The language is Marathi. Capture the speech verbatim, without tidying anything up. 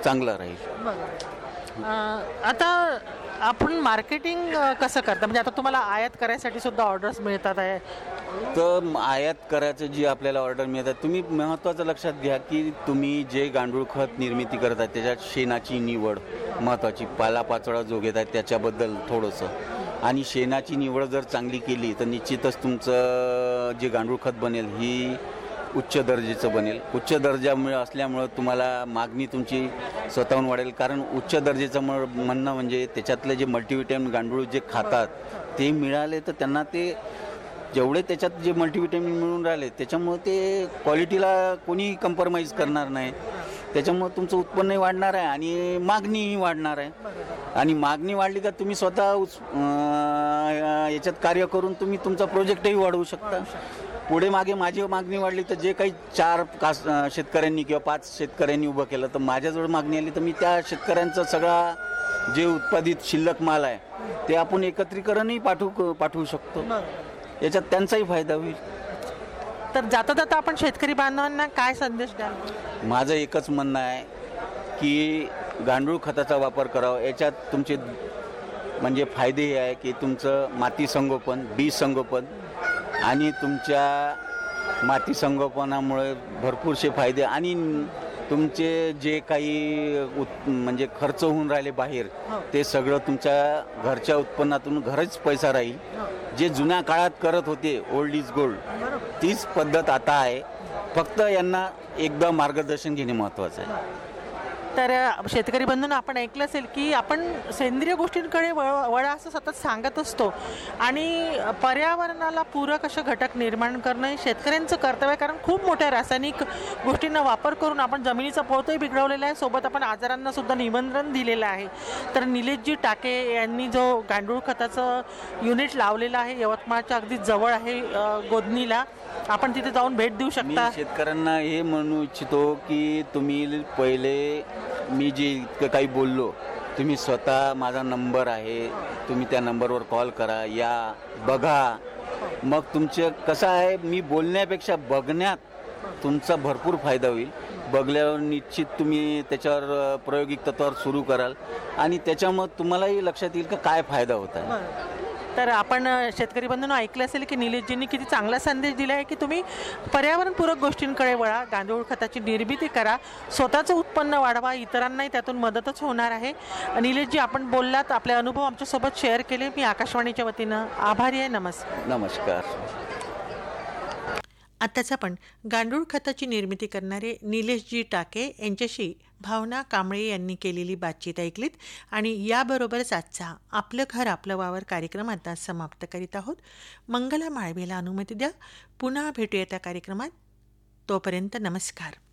चांगलं राहील. बरोबर. अ, आता आपण मार्केटिंग अ, कसं करता? म्हणजे आता तुम्हाला आयात करायसाठी सुद्धा ऑर्डर्स मिळतात आहे. तर म- आयात करायचं जी आपल्याला ऑर्डर मिळतात, तुम्ही महत्त्वाचं लक्षात घ्या की तुम्ही जे गांडूळ खत निर्मिती करतात त्याच्यात शेणाची निवड महत्त्वाची, पालापाचोळा जो घेत आहे त्याच्याबद्दल थोडंसं, आणि शेणाची निवड जर चांगली केली तर निश्चितच तुमचं जे गांडूळ खत बनेल ही उच्च दर्जाचं बनेल. उच्च दर्जामुळे असल्यामुळं तुम्हाला मागणी तुमची स्वतःहून वाढेल, कारण उच्च दर्जाचं म म्हणणं म्हणजे त्याच्यातले जे मल्टीव्हिटॅमिन गांडूळ जे खातात ते मिळाले तर त्यांना ते जेवढे त्याच्यात जे मल्टीव्हिटॅमिन मिळून राहिले त्याच्यामुळं ते क्वालिटीला कोणीही कम्प्रोमाइज करणार नाही. त्याच्यामुळं तुमचं उत्पन्नही वाढणार आहे आणि मागणीही वाढणार आहे. आणि मागणी वाढली का तुम्ही स्वतः उच अं, याच्यात कार्य करून तुम्ही तुमचा प्रोजेक्टही वाढवू शकता. पुढे मागे माझी मागणी वाढली तर जे काही चार कास अं, शेतकऱ्यांनी किंवा पाच शेतकऱ्यांनी उभं केलं तर माझ्याजवळ मागणी आली तर मी त्या शेतकऱ्यांचा सगळा जे उत्पादित शिल्लक माल आहे ते आपण एकत्रीकरणही पाठवू पाठवू शकतो. याच्यात त्यांचाही फायदा होईल. तर जाता जाता आपण शेतकरी बांधवांना काय संदेश द्याल? माझं एकच म्हणणं आहे की गांडूळ खताचा वापर करावा. याच्यात तुमचे म्हणजे फायदे हे आहे की तुमचं माती संगोपन, बी संगोपन आणि तुमच्या माती संगोपनामुळे भरपूरसे फायदे, आणि तुमचे जे काही उत् म्हणजे खर्च होऊन राहिले बाहेर ते सगळं तुमच्या घरच्या उत्पन्नातून घरच पैसा राहील. जे जुन्या काळात करत होते ओल्ड इज गोल्ड तीच पद्धत आता आहे. फक्त यांना एकदा मार्गदर्शन घेणे महत्त्वाचं आहे. तर अ, शेतकरी बंधूंनो, आपण ऐकलं असेल की आपण सेंद्रिय गोष्टींकडे वळ वळा असं सतत सांगत असतो, आणि पर्यावरणाला पूरक असे घटक निर्माण करणं हे शेतकऱ्यांचं कर्तव्य आहे. कारण खूप मोठ्या रासायनिक गोष्टींना वापर करून आपण जमिनीचा पोतही बिघडवलेला आहे, सोबत आपण आजारांना सुद्धा निमंत्रण दिलेलं आहे. तर निलेशजी टाके यांनी जो गांडूळ खताचं युनिट लावलेलं आहे यवतमाळच्या अगदी जवळ आहे, अ, गोधनीला, आपण तिथे जाऊन भेट देऊ मी शकता. शेतकऱ्यांना हे म्हणू इच्छितो की तुम्ही पहिले मी जे इतकं काही बोललो तुम्ही स्वतः, माझा नंबर आहे, तुम्ही त्या नंबरवर कॉल करा, या बघा. मग तुमचे कसं आहे, मी बोलण्यापेक्षा बघण्यात तुमचा भरपूर फायदा होईल. बघल्यावर निश्चित तुम्ही त्याच्यावर प्रायोगिक तत्वावर सुरू कराल आणि त्याच्यामुळे तुम्हालाही लक्षात येईल का काय फायदा होत आहे. तर आपण अ, शेतकरी बंधूंनो, ऐकलं असेल की निलेशजींनी किती चांगला संदेश दिला आहे की तुम्ही पर्यावरणपूरक गोष्टींकडे वळा, गांडूळ खताची निर्मिती करा, स्वतःचं उत्पन्न वाढवा, इतरांनाही त्यातून मदतच होणार आहे. निलेशजी, आपण बोललात, आपले अनुभव आमच्यासोबत शेअर केले. मी आकाशवाणीच्या वतीनं आभारी आहे. नमस्कार. नमस्कार. आत्ताच आपण गांडूळ खताची निर्मिती करणारे निलेशजी टाके यांच्याशी भावना कांबळे यांनी केलेली बातचीत ऐकलीत, आणि याबरोबरच आजचा आपलं घर आपलं वावर कार्यक्रम आता समाप्त करीत आहोत. मंगला माळवेला अनुमती द्या. पुन्हा भेटूया त्या कार्यक्रमात. तोपर्यंत नमस्कार.